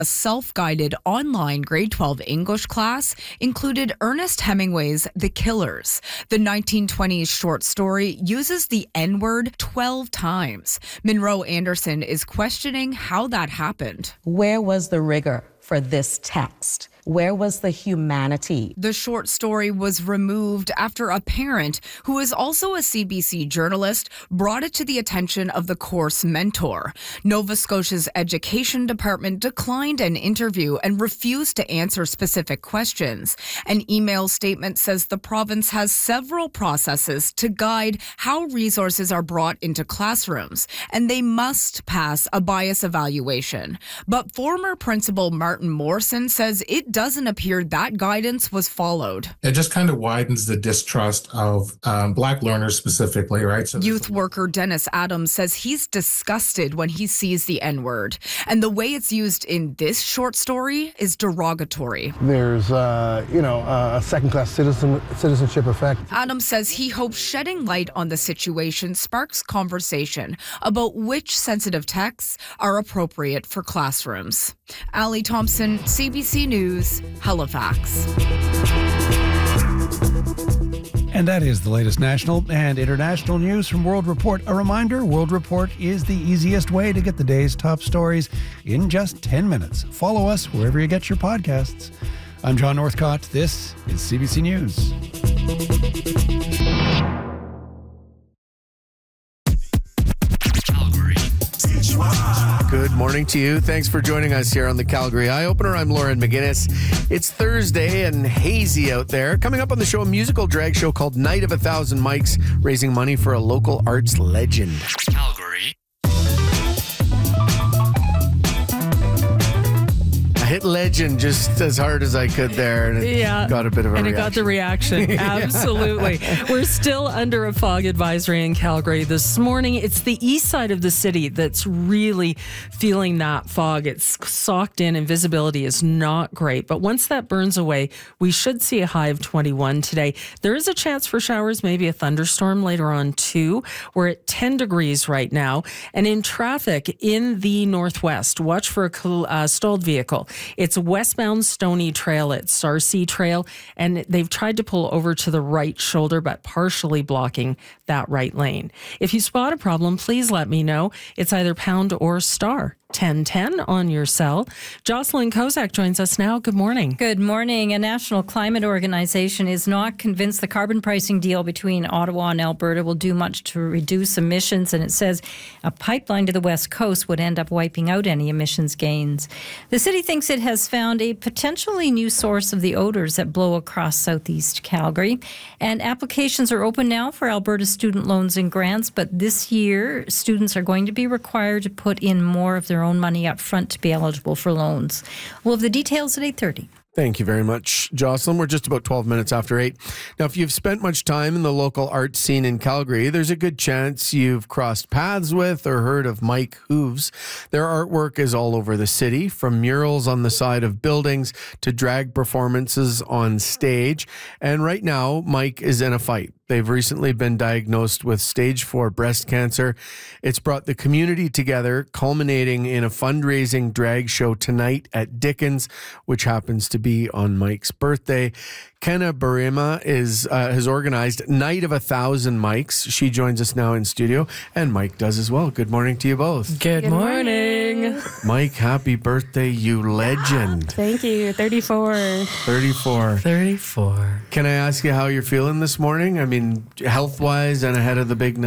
A self-guided online grade 12 English class included Ernest Hemingway's The Killers. The 1920s short story uses the N-word 12 times. Monroe Anderson is questioning how that happened. Where was the rigor for this text? Where was the humanity? The short story was removed after a parent, who is also a CBC journalist, brought it to the attention of the course mentor. Nova Scotia's Education Department declined an interview and refused to answer specific questions. An email statement says the province has several processes to guide how resources are brought into classrooms, and they must pass a bias evaluation. But former Principal Martin Morrison says it doesn't appear that guidance was followed. It just kind of widens the distrust of Black learners specifically, right? So Youth worker Dennis Adams says he's disgusted when he sees the N-word. And the way it's used in this short story is derogatory. There's, a second-class citizenship effect. Adams says he hopes shedding light on the situation sparks conversation about which sensitive texts are appropriate for classrooms. Ali Thompson, CBC News, Halifax. And that is the latest national and international news from World Report. A reminder, World Report is the easiest way to get the day's top stories in just 10 minutes. Follow us wherever you get your podcasts. I'm John Northcott. This is CBC News. Good morning to you. Thanks for joining us here on the Calgary Eye Opener. I'm Lauren McGinnis. It's Thursday and hazy out there. Coming up on the show, a musical drag show called Night of a Thousand Mics, raising money for a local arts legend. Calgary. I hit legend just as hard as I could there. And it got a bit of a reaction. And it got the reaction. Absolutely. We're still under a fog advisory in Calgary this morning. It's the east side of the city that's really feeling that fog. It's socked in and visibility is not great. But once that burns away, we should see a high of 21 today. There is a chance for showers, maybe a thunderstorm later on too. We're at 10 degrees right now. And in traffic in the northwest, watch for a stalled vehicle. It's westbound Stony Trail at Sarcee Trail, and they've tried to pull over to the right shoulder, but partially blocking that right lane. If you spot a problem, please let me know. It's either pound or star 1010 on your cell. Jocelyn Kozak joins us now. Good morning. Good morning. A national climate organization is not convinced the carbon pricing deal between Ottawa and Alberta will do much to reduce emissions, and it says a pipeline to the west coast would end up wiping out any emissions gains. The city thinks it has found a potentially new source of the odors that blow across southeast Calgary, and applications are open now for Alberta student loans and grants, but this year students are going to be required to put in more of their own money up front to be eligible for loans. We'll have the details at 8:30. Thank you very much, Jocelyn. We're just about 12 minutes after 8. Now, if you've spent much time in the local art scene in Calgary, there's a good chance you've crossed paths with or heard of Mike Hooves. Their artwork is all over the city, from murals on the side of buildings to drag performances on stage. And right now, Mike is in a fight. They've recently been diagnosed with stage 4 breast cancer. It's brought the community together, culminating in a fundraising drag show tonight at Dickens, which happens to be on Mike's birthday. Kenna Barima has organized Night of a Thousand Mics. She joins us now in studio, and Mike does as well. Good morning to you both. Good morning. Mike, happy birthday, you legend. Thank you. 34. 34. Can I ask you how you're feeling this morning? I mean, health-wise and ahead of the big night?